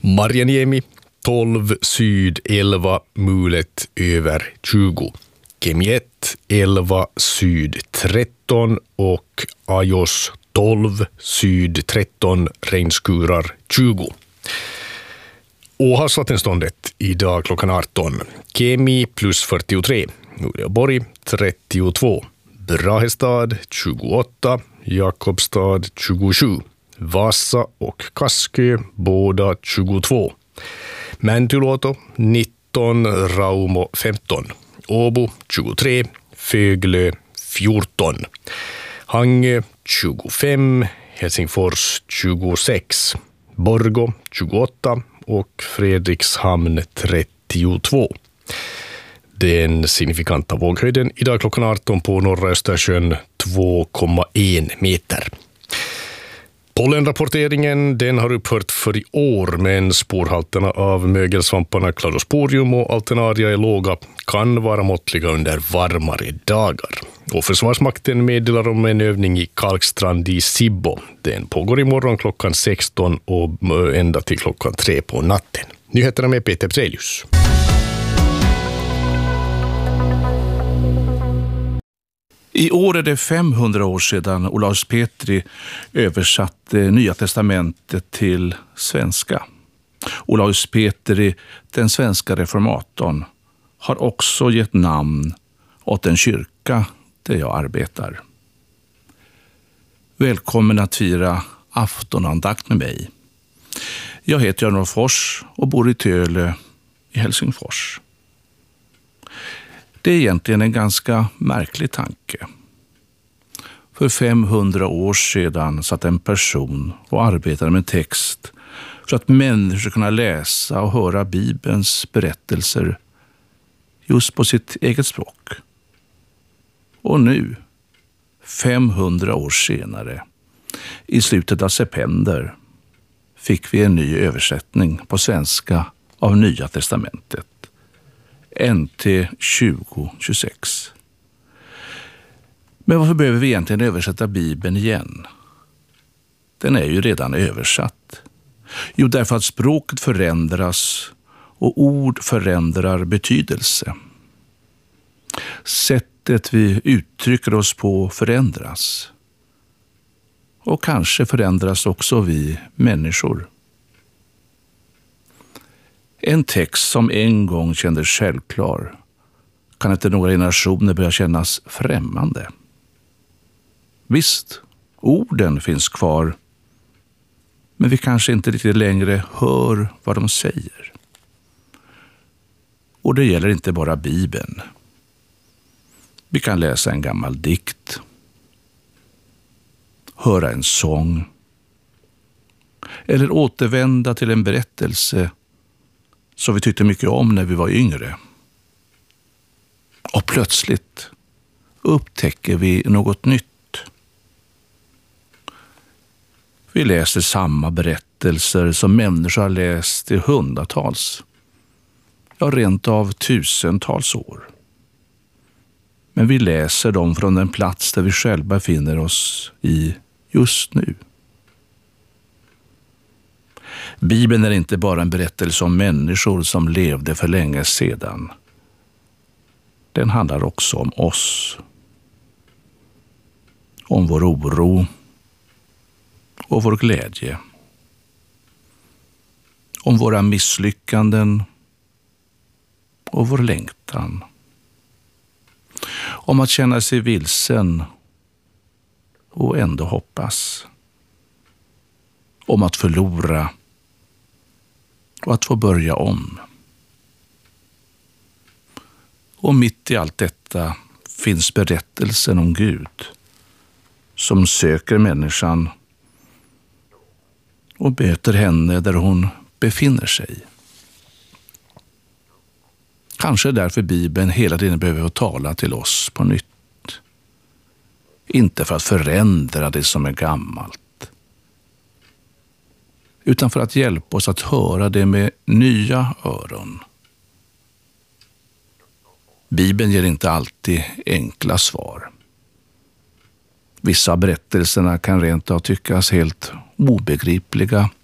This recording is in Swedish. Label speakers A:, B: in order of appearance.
A: Marjaniemi 12, Syd 11, Mulet över 20. Kemi 1, 11, Syd 13 och Ajos 12, Syd 13, regnskurar 20. Och havsvattenståndet idag klockan 18. Kemi plus 43, Uleåborg 32, Brahestad 28, Jakobstad 27, Vasa och Kaskö båda 22, Mäntyluoto 19, Raumo 15, Åbo 23, Föglö 14, Hangö 25, Helsingfors 26, Borgå 28 och Fredrikshamn 32. Den signifikanta våghöjden idag klockan 18 på norra Östersjön 2,1 meter. Pollenrapporteringen den har upphört för i år, men sporhalterna av mögelsvamparna Cladosporium och Alternaria är låga, kan vara måttliga under varmare dagar. Och Försvarsmakten meddelar om en övning i Kalkstrand i Sibbo. Den pågår imorgon klockan 16 och ända till klockan 3 på natten. Nyheterna med Peter Pselius.
B: I år är det 500 år sedan Olaus Petri översatte Nya testamentet till svenska. Olaus Petri, den svenska reformatorn, har också gett namn åt den kyrka där jag arbetar. Välkommen att fira aftonandakt med mig. Jag heter Jan Fors och bor i Tölö i Helsingfors. Det är egentligen en ganska märklig tanke. För 500 år sedan satt en person och arbetade med text för att människor ska kunna läsa och höra Bibelns berättelser just på sitt eget språk. Och nu, 500 år senare, i slutet av september, fick vi en ny översättning på svenska av Nya testamentet. NT 2026. Men varför behöver vi egentligen översätta Bibeln igen? Den är ju redan översatt. Jo, därför att språket förändras och ord förändrar betydelse. Sättet vi uttrycker oss på förändras. Och kanske förändras också vi människor. En text som en gång kändes självklar kan efter några generationer börja kännas främmande. Visst, orden finns kvar, men vi kanske inte riktigt längre hör vad de säger. Och det gäller inte bara Bibeln. Vi kan läsa en gammal dikt, höra en sång eller återvända till en berättelse som vi tyckte mycket om när vi var yngre. Och plötsligt upptäcker vi något nytt. Vi läser samma berättelser som människor har läst i hundratals, ja rent av tusentals år. Men vi läser dem från den plats där vi själva befinner oss i just nu. Bibeln är inte bara en berättelse om människor som levde för länge sedan. Den handlar också om oss. Om vår oro och vår glädje. Om våra misslyckanden och vår längtan. Om att känna sig vilsen och ändå hoppas. Om att förlora och att få börja om. Och mitt i allt detta finns berättelsen om Gud som söker människan och möter henne där hon befinner sig. Kanske därför Bibeln hela tiden behöver tala till oss på nytt. Inte för att förändra det som är gammalt, utan för att hjälpa oss att höra det med nya öron. Bibeln ger inte alltid enkla svar. Vissa av berättelserna kan rent av tyckas helt obegripliga